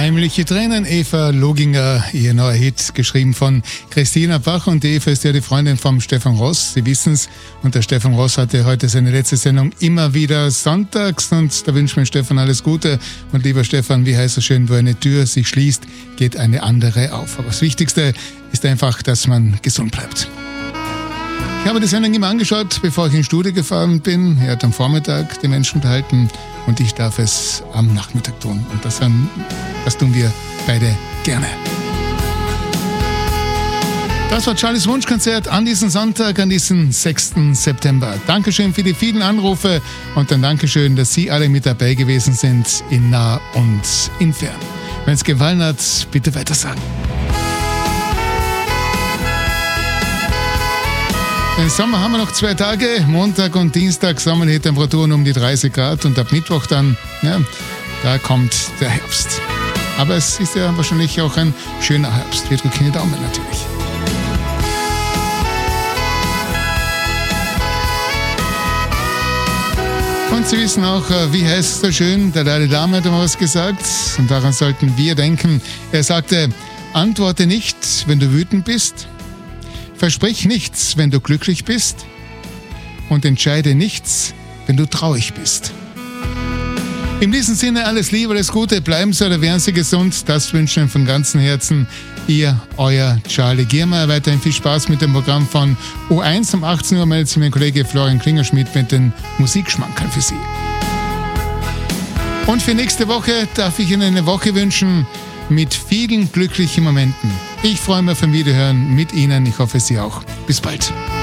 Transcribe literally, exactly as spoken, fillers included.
Heimliche Tränen, Eva Loginger, ihr neuer Hit, geschrieben von Christina Bach. Und die Eva ist ja die Freundin vom Stefan Ross, Sie wissen's. Und der Stefan Ross hatte heute seine letzte Sendung immer wieder sonntags. Und da wünschen wir Stefan alles Gute. Und lieber Stefan, wie heißt es schön, wo eine Tür sich schließt, geht eine andere auf. Aber das Wichtigste ist einfach, dass man gesund bleibt. Ich habe die Sendung immer angeschaut, bevor ich ins Studio gefahren bin. Er hat am Vormittag die Menschen unterhalten und ich darf es am Nachmittag tun. Und das, das tun wir beide gerne. Das war Charlies Wunschkonzert an diesem Sonntag, an diesem sechsten September. Dankeschön für die vielen Anrufe und ein Dankeschön, dass Sie alle mit dabei gewesen sind, in nah und in fern. Wenn es gefallen hat, bitte weitersagen. Im Sommer haben wir noch zwei Tage, Montag und Dienstag, sommerliche Temperaturen um die dreißig Grad und ab Mittwoch dann, ja, da kommt der Herbst. Aber es ist ja wahrscheinlich auch ein schöner Herbst. Wir drücken die Daumen natürlich. Und Sie wissen auch, wie heißt es so schön, der Dalai Lama hat immer was gesagt und daran sollten wir denken. Er sagte, antworte nicht, wenn du wütend bist. Versprich nichts, wenn du glücklich bist und entscheide nichts, wenn du traurig bist. In diesem Sinne alles Liebe, alles Gute, bleiben Sie oder werden Sie gesund. Das wünschen wir von ganzem Herzen. Ihr, euer Charlie Giermeier. Weiterhin viel Spaß mit dem Programm von U eins. Um achtzehn Uhr meldet sich mein Kollege Florian Klingerschmidt mit den Musikschmankerl für Sie. Und für nächste Woche darf ich Ihnen eine Woche wünschen mit vielen glücklichen Momenten. Ich freue mich auf ein Wiederhören mit Ihnen. Ich hoffe, Sie auch. Bis bald.